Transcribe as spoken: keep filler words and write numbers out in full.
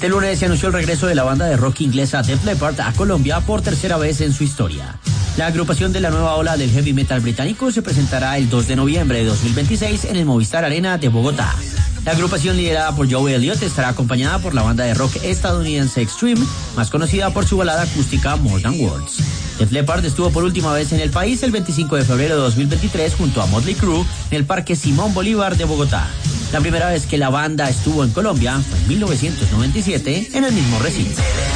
Este lunes se anunció el regreso de la banda de rock inglesa Def Leppard a Colombia por tercera vez en su historia. La agrupación de la nueva ola del heavy metal británico se presentará el dos de noviembre de dos mil veintiséis en el Movistar Arena de Bogotá. La agrupación liderada por Joe Elliott estará acompañada por la banda de rock estadounidense Extreme, más conocida por su balada acústica More Than Words. Def Leppard estuvo por última vez en el país el veinticinco de febrero de dos mil veintitrés junto a Motley Crue en el Parque Simón Bolívar de Bogotá. La primera vez que la banda estuvo en Colombia fue en mil novecientos noventa y siete en el mismo recinto.